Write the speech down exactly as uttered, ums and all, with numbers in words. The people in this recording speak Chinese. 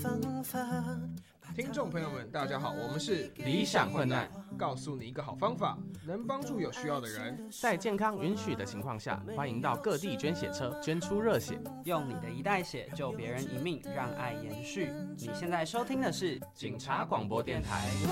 方法。 听众朋友们，大家好，我们是理想混乱， 告诉你一个好方法，能帮助有需要的人。 在健康允许的情况下，欢迎到各地捐血车捐出热血， 用你的一袋血救别人一命，让爱延续。你现在收听的是警察广播电台。